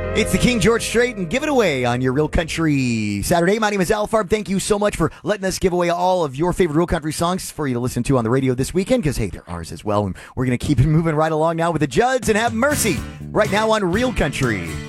It's the King George Strait and Give It Away on your Real Country Saturday. My name is Al Farb. Thank you so much for letting us give away all of your favorite Real Country songs for you to listen to on the radio this weekend, because, hey, they're ours as well. And we're going to keep it moving right along now with the Judds and Have Mercy right now on Real Country.